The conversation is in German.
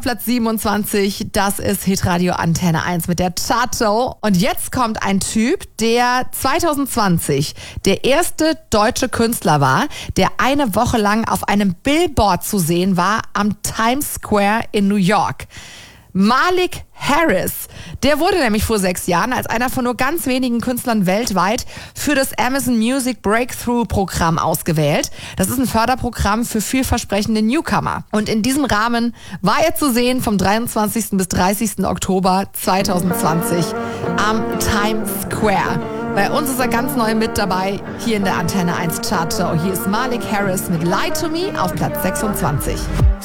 Platz 27, das ist Hitradio Antenne 1 mit der Chartshow. Und jetzt kommt ein Typ, der 2020 der erste deutsche Künstler war, der eine Woche lang auf einem Billboard zu sehen war am Times Square in New York. Malik Harris, der wurde nämlich vor 6 Jahren als einer von nur ganz wenigen Künstlern weltweit für das Amazon Music Breakthrough Programm ausgewählt. Das ist ein Förderprogramm für vielversprechende Newcomer. Und in diesem Rahmen war er zu sehen vom 23. bis 30. Oktober 2020 am Times Square. Bei uns ist er ganz neu mit dabei, hier in der Antenne 1 Chartshow. Hier ist Malik Harris mit Lie to Me auf Platz 26.